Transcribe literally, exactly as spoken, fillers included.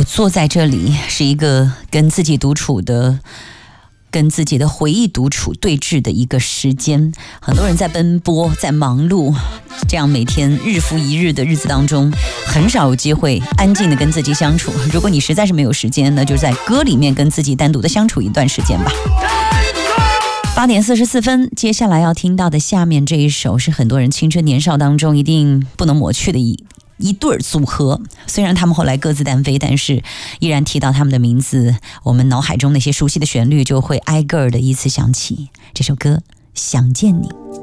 我坐在这里是一个跟自己独处的跟自己的回忆独处对峙的一个时间。很多人在奔波，在忙碌，这样每天日复一日的日子当中，很少有机会安静的跟自己相处。如果你实在是没有时间，那就在歌里面跟自己单独的相处一段时间吧。八点四十四分，接下来要听到的下面这一首是很多人青春年少当中一定不能抹去的一一对组合。虽然他们后来各自单飞，但是依然提到他们的名字，我们脑海中那些熟悉的旋律就会挨个儿的依次响起。这首歌《想见你》。